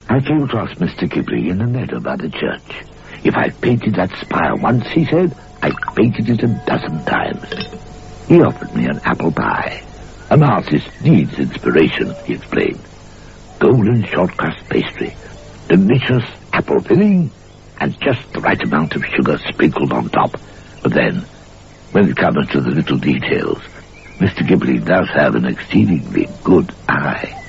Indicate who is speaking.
Speaker 1: I came across Mr. Kipling in the meadow by the church. If I painted that spire once, he said, I painted it 12 times. He offered me an apple pie. An artist needs inspiration, he explained. Golden short crust pastry, delicious apple filling, and just the right amount of sugar sprinkled on top. But then, when it comes to the little details, Mr. Kipling does have an exceedingly good eye.